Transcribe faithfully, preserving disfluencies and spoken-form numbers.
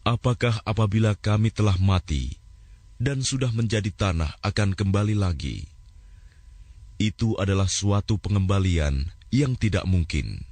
Apakah apabila kami telah mati dan sudah menjadi tanah akan kembali lagi? Itu adalah suatu pengembalian yang tidak mungkin.